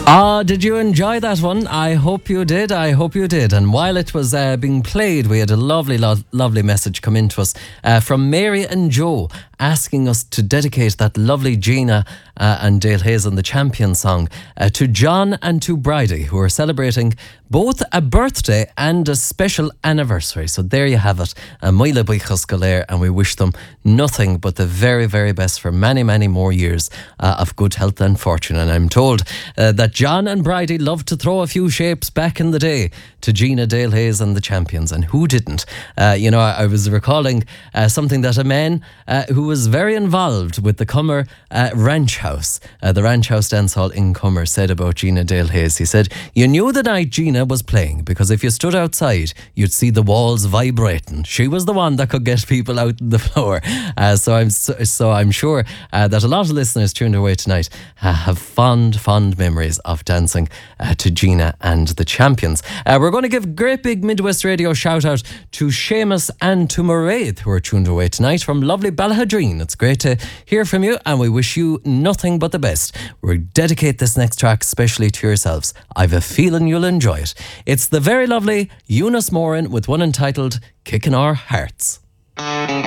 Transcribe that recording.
Did you enjoy that one? I hope you did. And while it was being played, we had a lovely message come in to us from Mary and Joe asking us to dedicate that lovely Gina and Dale Hayes and the Champion song to John and to Bridie, who are celebrating both a birthday and a special anniversary. So there you have it. Moile buchas galer, and we wish them nothing but the very, very best for many, many more years of good health and fortune. And I'm told that John and Bridie loved to throw a few shapes back in the day to Gina, Dale Hayes and the Champions. And who didn't? I was recalling something that a man who was very involved with the Cummer Ranch House, the Ranch House dance hall in Cummer, said about Gina Dale Hayes. He said, "You knew the night Gina was playing because if you stood outside, you'd see the walls vibrating. She was the one that could get people out on the floor." So I'm sure that a lot of listeners tuned away tonight have fond memories of dancing to Gina and the Champions. We're going to give great big Midwest Radio shout out to Seamus and to Mairead, who are tuned away tonight from lovely Ballahadreen. It's great to hear from you, and we wish you nothing but the best. We dedicate this next track especially to yourselves. I've a feeling you'll enjoy it. It's the very lovely Eunice Moran with one entitled Kicking Our Hearts.